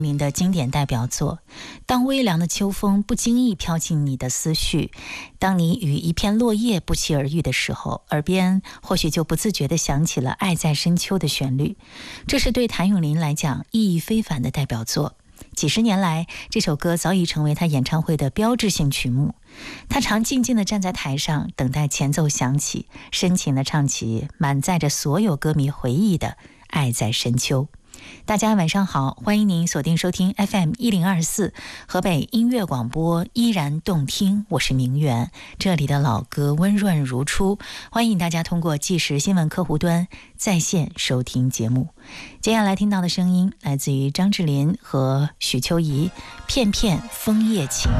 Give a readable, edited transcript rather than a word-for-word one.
名的经典代表作。当微凉的秋风不经意飘进你的思绪，当你与一片落叶不期而遇的时候，耳边或许就不自觉地响起了《爱在深秋》的旋律。这是对谭咏麟来讲意义非凡的代表作。几十年来，这首歌早已成为他演唱会的标志性曲目。他常静静地站在台上，等待前奏响起，深情地唱起满载着所有歌迷回忆的《爱在深秋》。大家晚上好，欢迎您锁定收听 FM1024 河北音乐广播，依然动听，我是明媛，这里的老歌温润如初，欢迎大家通过即时新闻客户端在线收听节目。接下来听到的声音来自于张智霖和许秋怡，片片枫叶情。